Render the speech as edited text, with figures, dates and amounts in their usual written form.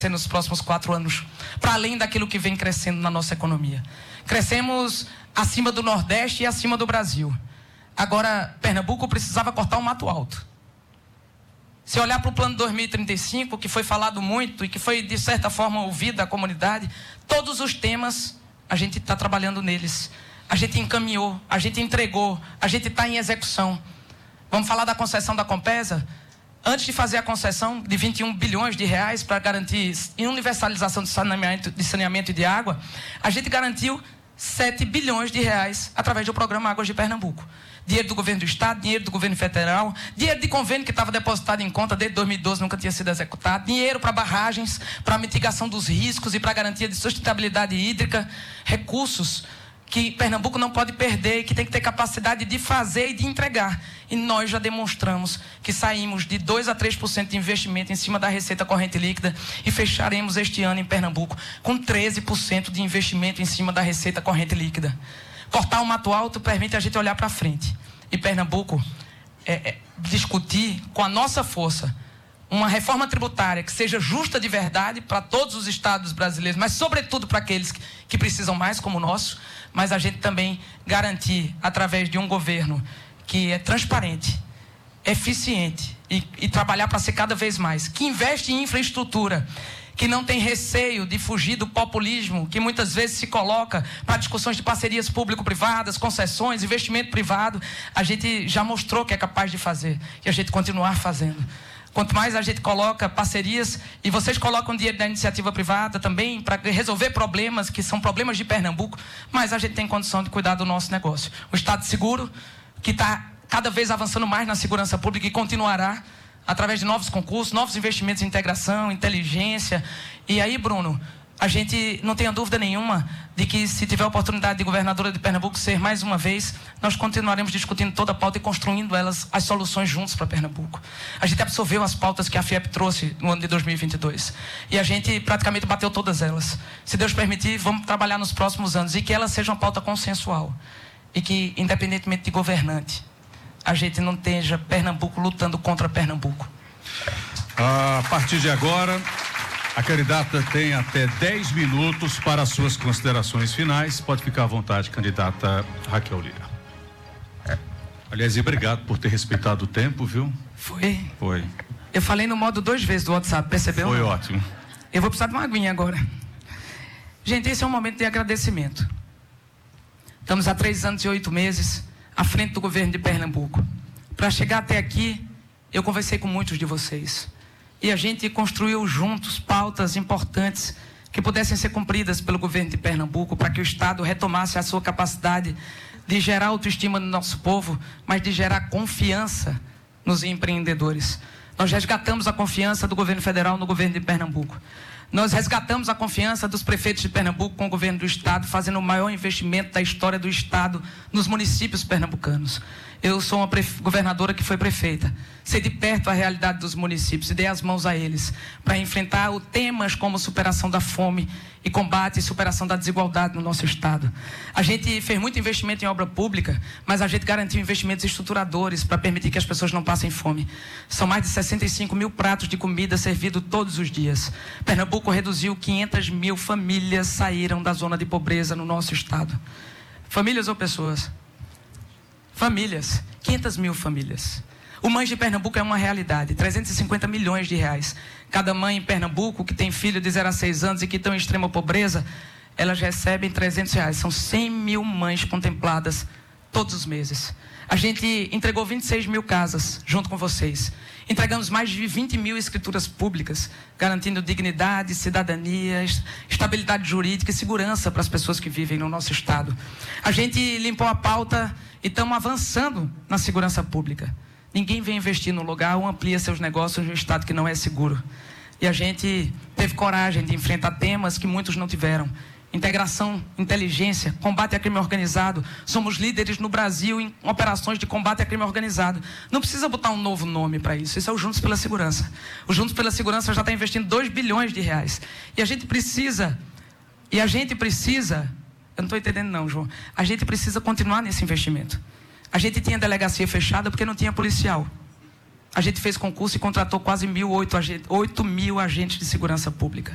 nos próximos 4 anos, para além daquilo que vem crescendo na nossa economia. Crescemos acima do Nordeste e acima do Brasil. Agora, Pernambuco precisava cortar o mato alto. Se olhar para o plano 2035, que foi falado muito e que foi, de certa forma, ouvido da comunidade, todos os temas, a gente está trabalhando neles. A gente encaminhou, a gente entregou, a gente está em execução. Vamos falar da concessão da Compesa? Antes de fazer a concessão de 21 bilhões de reais para garantir universalização de saneamento e de água, a gente garantiu 7 bilhões de reais através do programa Águas de Pernambuco. Dinheiro do governo do estado, dinheiro do governo federal, dinheiro de convênio que estava depositado em conta desde 2012, nunca tinha sido executado, dinheiro para barragens, para mitigação dos riscos e para garantia de sustentabilidade hídrica, recursos que Pernambuco não pode perder e que tem que ter capacidade de fazer e de entregar. E nós já demonstramos que saímos de 2 a 3% de investimento em cima da receita corrente líquida e fecharemos este ano em Pernambuco com 13% de investimento em cima da receita corrente líquida. Cortar o mato alto permite a gente olhar para frente. E Pernambuco discutir com a nossa força uma reforma tributária que seja justa de verdade para todos os estados brasileiros, mas sobretudo para aqueles que precisam mais, como o nosso, mas a gente também garantir, através de um governo que é transparente, eficiente e trabalhar para ser cada vez mais, que investe em infraestrutura, que não tem receio de fugir do populismo que muitas vezes se coloca para discussões de parcerias público-privadas, concessões, investimento privado. A gente já mostrou que é capaz de fazer e a gente continuar fazendo. Quanto mais a gente coloca parcerias, e vocês colocam dinheiro da iniciativa privada também para resolver problemas que são problemas de Pernambuco, mais a gente tem condição de cuidar do nosso negócio. O Estado seguro, que está cada vez avançando mais na segurança pública e continuará através de novos concursos, novos investimentos em integração, inteligência. E aí, Bruno, a gente não tenha dúvida nenhuma de que, se tiver a oportunidade de governadora de Pernambuco ser mais uma vez, nós continuaremos discutindo toda a pauta e construindo as soluções juntos para Pernambuco. A gente absorveu as pautas que a FIEP trouxe no ano de 2022 e a gente praticamente bateu todas elas. Se Deus permitir, vamos trabalhar nos próximos anos e que ela seja uma pauta consensual e que, independentemente de governante, a gente não esteja Pernambuco lutando contra Pernambuco. A partir de agora, a candidata tem até 10 minutos para as suas considerações finais. Pode ficar à vontade, candidata Raquel Lira. Aliás, obrigado por ter respeitado o tempo, viu? Foi. Eu falei no modo 2 vezes do WhatsApp, percebeu? Foi ótimo. Eu vou precisar de uma aguinha agora. Gente, esse é um momento de agradecimento. Estamos há 3 anos e 8 meses à frente do governo de Pernambuco. Para chegar até aqui, eu conversei com muitos de vocês. E a gente construiu juntos pautas importantes que pudessem ser cumpridas pelo governo de Pernambuco para que o Estado retomasse a sua capacidade de gerar autoestima no nosso povo, mas de gerar confiança nos empreendedores. Nós resgatamos a confiança do governo federal no governo de Pernambuco. Nós resgatamos a confiança dos prefeitos de Pernambuco com o governo do Estado, fazendo o maior investimento da história do Estado nos municípios pernambucanos. Eu sou uma governadora que foi prefeita. Sei de perto a realidade dos municípios e dei as mãos a eles para enfrentar temas como superação da fome e combate e superação da desigualdade no nosso Estado. A gente fez muito investimento em obra pública, mas a gente garantiu investimentos estruturadores para permitir que as pessoas não passem fome. São mais de 65 mil pratos de comida servidos todos os dias. Pernambuco reduziu 500 mil famílias saíram da zona de pobreza no nosso Estado. Famílias ou pessoas? Famílias, 500 mil famílias. O Mães de Pernambuco é uma realidade, 350 milhões de reais. Cada mãe em Pernambuco que tem filho de 0 a 6 anos e que estão em extrema pobreza, elas recebem 300 reais. São 100 mil mães contempladas todos os meses. A gente entregou 26 mil casas junto com vocês. Entregamos mais de 20 mil escrituras públicas, garantindo dignidade, cidadania, estabilidade jurídica e segurança para as pessoas que vivem no nosso Estado. A gente limpou a pauta e estamos avançando na segurança pública. Ninguém vem investir no lugar ou amplia seus negócios em um Estado que não é seguro. E a gente teve coragem de enfrentar temas que muitos não tiveram. Integração, inteligência, combate a crime organizado. Somos líderes no Brasil em operações de combate a crime organizado. Não precisa botar um novo nome para isso. Isso é o Juntos pela Segurança. O Juntos pela Segurança já está investindo 2 bilhões de reais. E a gente precisa, eu não estou entendendo não, João. A gente precisa continuar nesse investimento. A gente tinha delegacia fechada porque não tinha policial. A gente fez concurso e contratou quase 8 mil agentes de segurança pública.